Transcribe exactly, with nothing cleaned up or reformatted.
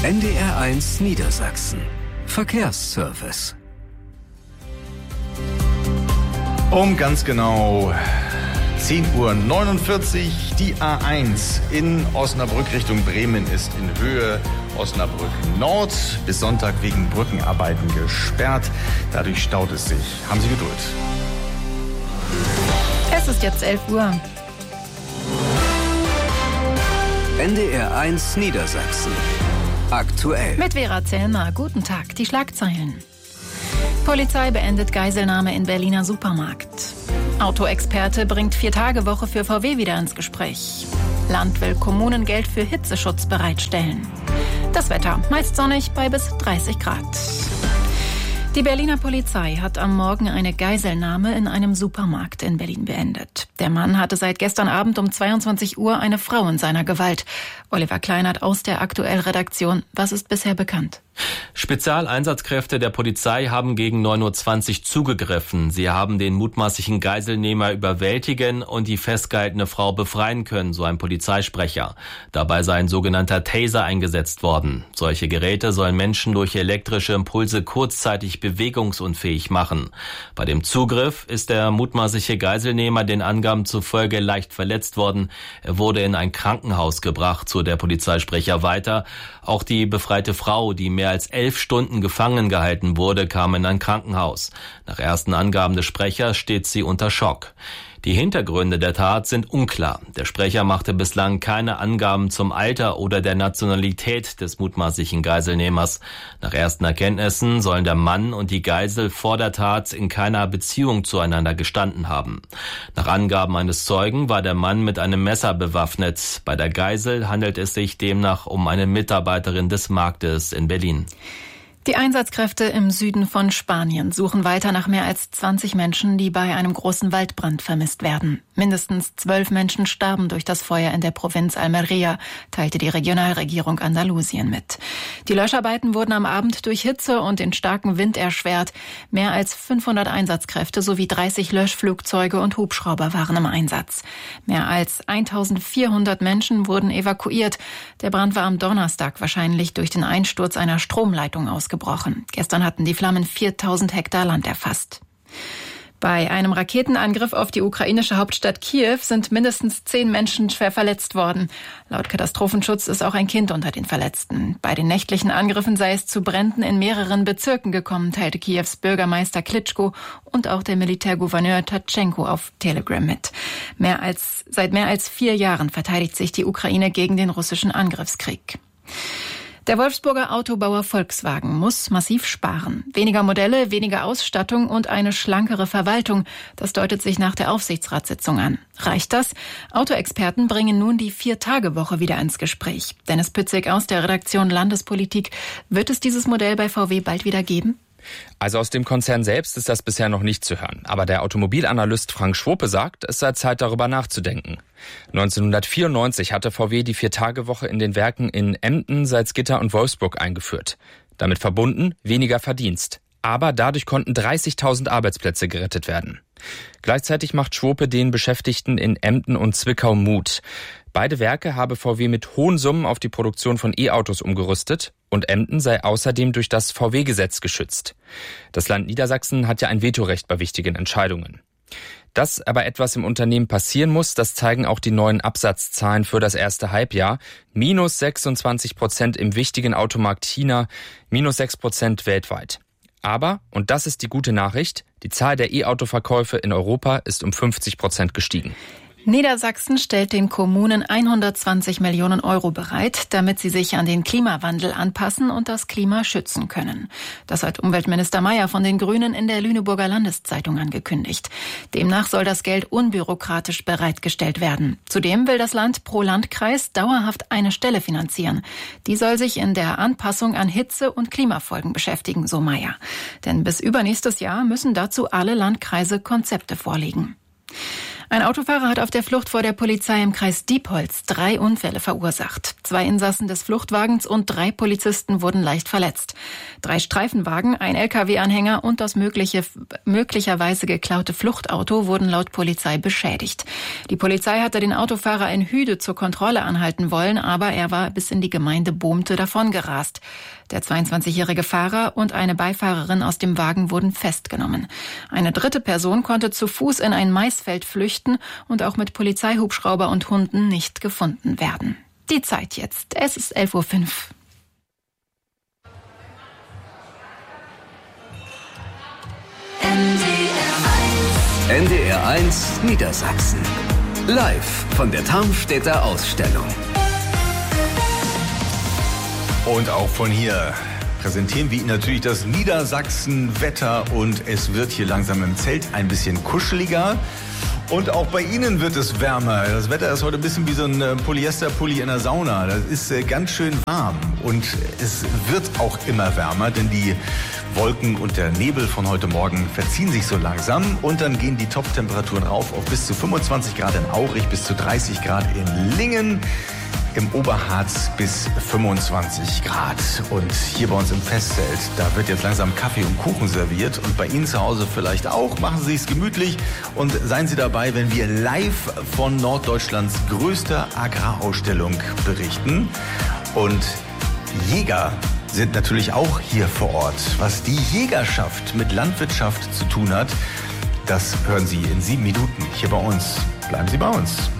N D R eins Niedersachsen. Verkehrsservice. Um ganz genau zehn Uhr neunundvierzig, die A eins in Osnabrück Richtung Bremen ist in Höhe Osnabrück Nord bis Sonntag wegen Brückenarbeiten gesperrt. Dadurch staut es sich. Haben Sie Geduld. Es ist jetzt elf Uhr. N D R eins Niedersachsen. Aktuell. Mit Vera Zellner. Guten Tag. Die Schlagzeilen. Polizei beendet Geiselnahme in Berliner Supermarkt. Autoexperte bringt Vier-Tage-Woche für V W wieder ins Gespräch. Land will Kommunen Geld für Hitzeschutz bereitstellen. Das Wetter meist sonnig bei bis dreißig Grad. Die Berliner Polizei hat am Morgen eine Geiselnahme in einem Supermarkt in Berlin beendet. Der Mann hatte seit gestern Abend um zweiundzwanzig Uhr eine Frau in seiner Gewalt. Oliver Kleinert aus der Aktuell-Redaktion. Was ist bisher bekannt? Spezialeinsatzkräfte der Polizei haben gegen neun Uhr zwanzig zugegriffen. Sie haben den mutmaßlichen Geiselnehmer überwältigen und die festgehaltene Frau befreien können, so ein Polizeisprecher. Dabei sei ein sogenannter Taser eingesetzt worden. Solche Geräte sollen Menschen durch elektrische Impulse kurzzeitig bewegungsunfähig machen. Bei dem Zugriff ist der mutmaßliche Geiselnehmer den Angaben zufolge leicht verletzt worden. Er wurde in ein Krankenhaus gebracht, so der Polizeisprecher weiter. Auch die befreite Frau, die mehr als elf Stunden gefangen gehalten wurde, kam in ein Krankenhaus. Nach ersten Angaben des Sprechers steht sie unter Schock. Die Hintergründe der Tat sind unklar. Der Sprecher machte bislang keine Angaben zum Alter oder der Nationalität des mutmaßlichen Geiselnehmers. Nach ersten Erkenntnissen sollen der Mann und die Geisel vor der Tat in keiner Beziehung zueinander gestanden haben. Nach Angaben eines Zeugen war der Mann mit einem Messer bewaffnet. Bei der Geisel handelt es sich demnach um eine Mitarbeiterin des Marktes in Berlin. Die Einsatzkräfte im Süden von Spanien suchen weiter nach mehr als zwanzig Menschen, die bei einem großen Waldbrand vermisst werden. Mindestens zwölf Menschen starben durch das Feuer in der Provinz Almería, teilte die Regionalregierung Andalusien mit. Die Löscharbeiten wurden am Abend durch Hitze und den starken Wind erschwert. Mehr als fünfhundert Einsatzkräfte sowie dreißig Löschflugzeuge und Hubschrauber waren im Einsatz. Mehr als eintausendvierhundert Menschen wurden evakuiert. Der Brand war am Donnerstag wahrscheinlich durch den Einsturz einer Stromleitung ausgebrochen. Gestern hatten die Flammen viertausend Hektar Land erfasst. Bei einem Raketenangriff auf die ukrainische Hauptstadt Kiew sind mindestens zehn Menschen schwer verletzt worden. Laut Katastrophenschutz ist auch ein Kind unter den Verletzten. Bei den nächtlichen Angriffen sei es zu Bränden in mehreren Bezirken gekommen, teilte Kiews Bürgermeister Klitschko und auch der Militärgouverneur Tatschenko auf Telegram mit. Mehr als, seit mehr als vier Jahren verteidigt sich die Ukraine gegen den russischen Angriffskrieg. Der Wolfsburger Autobauer Volkswagen muss massiv sparen. Weniger Modelle, weniger Ausstattung und eine schlankere Verwaltung. Das deutet sich nach der Aufsichtsratssitzung an. Reicht das? Autoexperten bringen nun die Vier-Tage-Woche wieder ins Gespräch. Dennis Pützig aus der Redaktion Landespolitik. Wird es dieses Modell bei V W bald wieder geben? Also aus dem Konzern selbst ist das bisher noch nicht zu hören. Aber der Automobilanalyst Frank Schwope sagt, es sei Zeit, darüber nachzudenken. neunzehnhundertvierundneunzig hatte V W die Vier-Tage-Woche in den Werken in Emden, Salzgitter und Wolfsburg eingeführt. Damit verbunden weniger Verdienst. Aber dadurch konnten dreißigtausend Arbeitsplätze gerettet werden. Gleichzeitig macht Schwope den Beschäftigten in Emden und Zwickau Mut. Beide Werke habe V W mit hohen Summen auf die Produktion von E-Autos umgerüstet und Emden sei außerdem durch das V W-Gesetz geschützt. Das Land Niedersachsen hat ja ein Vetorecht bei wichtigen Entscheidungen. Dass aber etwas im Unternehmen passieren muss, das zeigen auch die neuen Absatzzahlen für das erste Halbjahr. Minus sechsundzwanzig Prozent im wichtigen Automarkt China, minus sechs Prozent weltweit. Aber, und das ist die gute Nachricht, die Zahl der E-Auto-Verkäufe in Europa ist um fünfzig Prozent gestiegen. Niedersachsen stellt den Kommunen hundertzwanzig Millionen Euro bereit, damit sie sich an den Klimawandel anpassen und das Klima schützen können. Das hat Umweltminister Mayer von den Grünen in der Lüneburger Landeszeitung angekündigt. Demnach soll das Geld unbürokratisch bereitgestellt werden. Zudem will das Land pro Landkreis dauerhaft eine Stelle finanzieren. Die soll sich in der Anpassung an Hitze- und Klimafolgen beschäftigen, so Mayer. Denn bis übernächstes Jahr müssen dazu alle Landkreise Konzepte vorlegen. Ein Autofahrer hat auf der Flucht vor der Polizei im Kreis Diepholz drei Unfälle verursacht. Zwei Insassen des Fluchtwagens und drei Polizisten wurden leicht verletzt. Drei Streifenwagen, ein L K W-Anhänger und das mögliche, möglicherweise geklaute Fluchtauto wurden laut Polizei beschädigt. Die Polizei hatte den Autofahrer in Hüde zur Kontrolle anhalten wollen, aber er war bis in die Gemeinde Bohmte davongerast. Der zweiundzwanzigjährige Fahrer und eine Beifahrerin aus dem Wagen wurden festgenommen. Eine dritte Person konnte zu Fuß in ein Maisfeld flüchten und auch mit Polizeihubschrauber und Hunden nicht gefunden werden. Die Zeit jetzt. Es ist elf Uhr fünf. N D R eins Niedersachsen. Live von der Tarmstädter Ausstellung. Und auch von hier präsentieren wir Ihnen natürlich das Niedersachsen-Wetter und es wird hier langsam im Zelt ein bisschen kuscheliger. Und auch bei Ihnen wird es wärmer. Das Wetter ist heute ein bisschen wie so ein Polyester-Pulli in der Sauna. Das ist ganz schön warm und es wird auch immer wärmer, denn die Wolken und der Nebel von heute Morgen verziehen sich so langsam und dann gehen die Top-Temperaturen rauf auf bis zu fünfundzwanzig Grad in Aurich, bis zu dreißig Grad in Lingen. Im Oberharz bis fünfundzwanzig Grad. Und hier bei uns im Festzelt, da wird jetzt langsam Kaffee und Kuchen serviert. Und bei Ihnen zu Hause vielleicht auch. Machen Sie es gemütlich und seien Sie dabei, wenn wir live von Norddeutschlands größter Agrarausstellung berichten. Und Jäger sind natürlich auch hier vor Ort. Was die Jägerschaft mit Landwirtschaft zu tun hat, das hören Sie in sieben Minuten hier bei uns. Bleiben Sie bei uns.